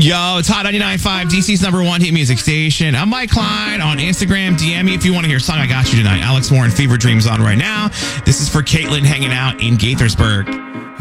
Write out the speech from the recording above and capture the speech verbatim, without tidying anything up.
Yo, it's Hot ninety-nine point five, D C's number one hit music station. I'm Mike Klein on Instagram. D M me if you want to hear a song I got you tonight. Alex Warren, Fever Dreams on right now. This is for Caitlin hanging out in Gaithersburg.